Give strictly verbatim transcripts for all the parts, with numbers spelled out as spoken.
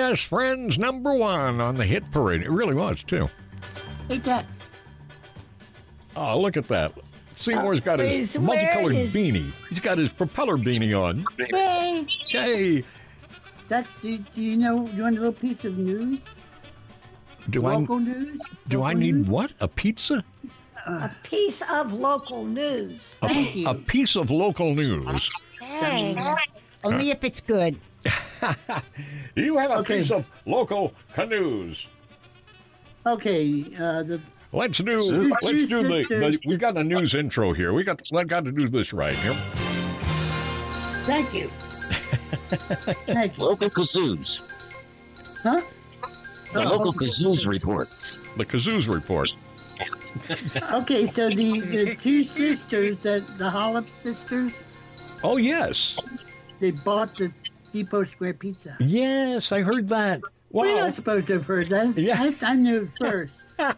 Best Friends number one on the hit parade. It really was, too. Hey, Dex. Oh, look at that. Seymour's got his He's multicolored wearing his- beanie. He's got his propeller beanie on. Hey, Hey, Dex, do, do you know, you want a little piece of news? do I Local news? do I Local need news? what? A pizza? A piece of local news. A, Thank you. a piece of local news. Dang. Only if it's good. You have a Okay. piece of local canoes. Okay, uh, the Let's do. Two Let's do the, sisters. the. We got a news intro here. We got. I got to do this right here. thank you. Thank you. Local kazoos. Huh? The Oh, local kazoos report. The Kazoos report. Okay, so the, the two sisters, that the Hollop sisters, Oh yes, they bought the Depot Square Pizza. yes, I heard that. We're Wow. not supposed to have heard that. Yeah. I, I knew it first.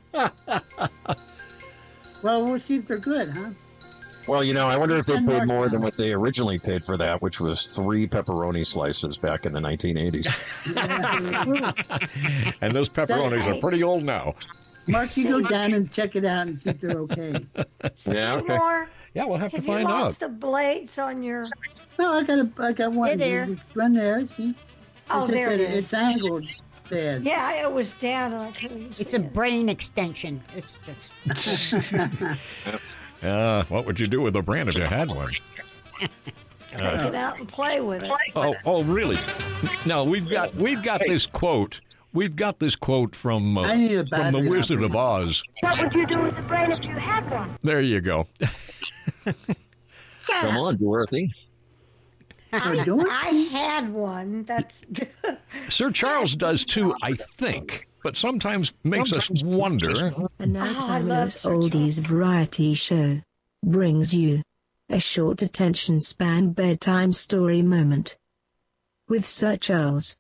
Well, we'll see if they're good, huh? Well, you know, I wonder if they And paid Mark more than Hamill. what they originally paid for that, which was three pepperoni slices back in the nineteen eighties. And those pepperonis are pretty old now. Mark, you go down and check it out and see if they're okay. Yeah, okay. Seymour, Yeah, we'll have to have you find out. lost the blades on your... No, I got a, I got one. There, there. Just run there. See? Oh, It's just there it that is. It's angled bad. Yeah, it was down and I couldn't see It's a it. brain extension. It's just Uh, what would you do with a brand if you had one? Take it out and play with it. Oh, oh, really? No, we've got we've got this quote. We've got this quote from uh, I need a from the battery Wizard of Oz. What would you do with the brain if you had one? There you go. Come on, Dorothy. We're doing? I had one. That's Sir Charles does too, I think, but sometimes makes us wonder. A now Oh, I love timeless Sir oldies variety show brings you a short attention span bedtime story moment with Sir Charles.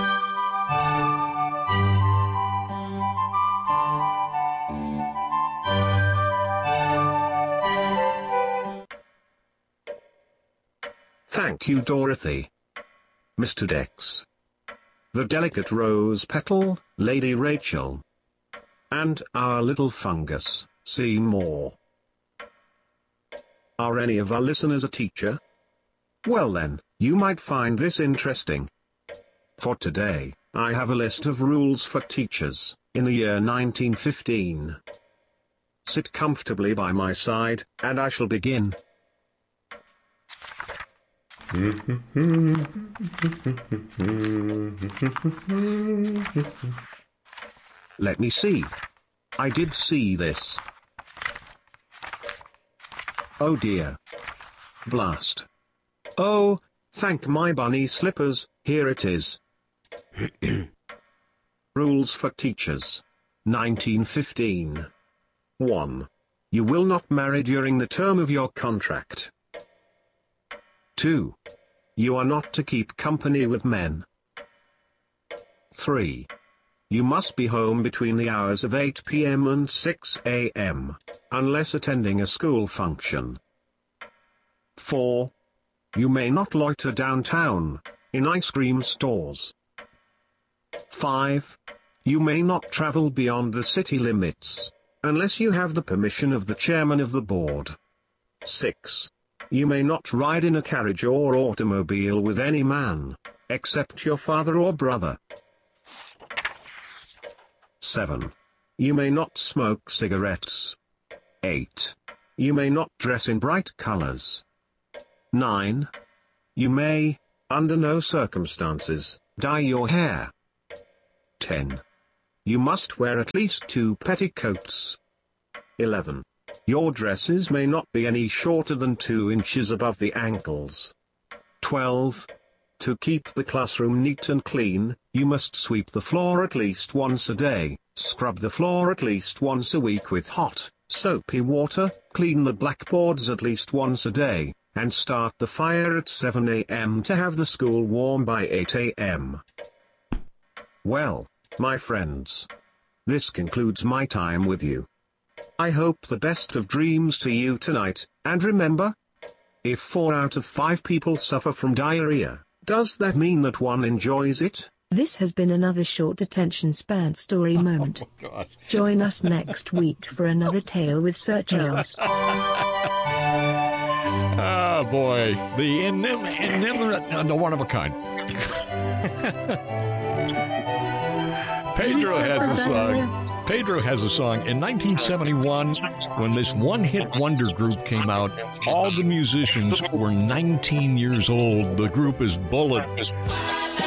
Thank you, Dorothy. Mister Dex. The delicate rose petal, Lady Rachel. And our little fungus, Seymour. Are any of our listeners a teacher? Well then, you might find this interesting. For today, I have a list of rules for teachers, in the year nineteen fifteen. Sit comfortably by my side, and I shall begin. Let me see. I did see this. Oh dear. Blast. Oh, thank my bunny slippers, here it is. Rules for teachers. nineteen fifteen. one. You will not marry during the term of your contract. two. You are not to keep company with men. three. You must be home between the hours of eight p m and six a m, unless attending a school function. four. You may not loiter downtown, in ice cream stores. five. You may not travel beyond the city limits, unless you have the permission of the chairman of the board. six. You may not ride in a carriage or automobile with any man, except your father or brother. seven. You may not smoke cigarettes. eight. You may not dress in bright colors. nine. You may, under no circumstances, dye your hair. ten. You must wear at least two petticoats. eleven. Your dresses may not be any shorter than two inches above the ankles. twelve. To keep the classroom neat and clean, you must sweep the floor at least once a day, scrub the floor at least once a week with hot, soapy water, clean the blackboards at least once a day, and start the fire at seven a m to have the school warm by eight a m Well, my friends, this concludes my time with you. I hope the best of dreams to you tonight, and remember, if four out of five people suffer from diarrhea, does that mean that one enjoys it? This has been another short attention span story moment. Oh, God. Join us next week for another tale with Sir Charles. Oh, boy. The inim- inimin- the one of a kind. Pedro has a song. Pedro has a song. In nineteen seventy-one, when this one-hit wonder group came out, all the musicians were nineteen years old. The group is Bullet.